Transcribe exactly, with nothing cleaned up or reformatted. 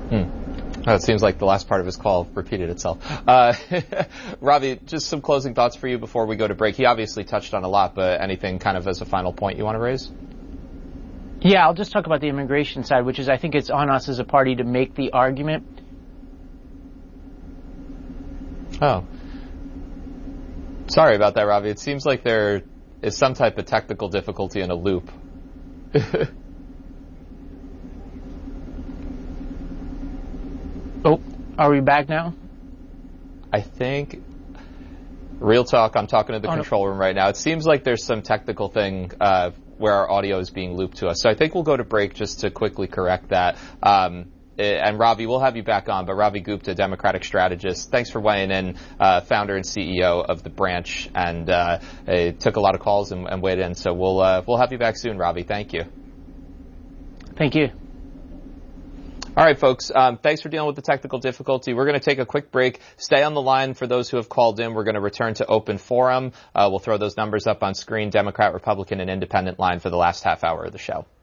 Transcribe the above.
Hmm. Oh, it seems like the last part of his call repeated itself. Uh, Ravi, just some closing thoughts for you before we go to break. He obviously touched on a lot, but anything kind of as a final point you want to raise? Yeah, I'll just talk about the immigration side, which is I think it's on us as a party to make the argument. Oh. Sorry about that, Ravi. It seems like there is some type of technical difficulty in a loop. Oh, are we back now? I think, real talk, I'm talking to the oh, control no. room right now. It seems like there's some technical thing uh, where our audio is being looped to us. So I think we'll go to break just to quickly correct that. Um, and Ravi, we'll have you back on, but Ravi Gupta, Democratic strategist, thanks for weighing in, uh, founder and C E O of The Branch, and uh, it took a lot of calls and, and weighed in. So we'll uh, we'll have you back soon, Ravi. Thank you. Thank you. All right, folks, um, thanks for dealing with the technical difficulty. We're going to take a quick break. Stay on the line for those who have called in. We're going to return to open forum. Uh, we'll throw those numbers up on screen, Democrat, Republican, and Independent line for the last half hour of the show.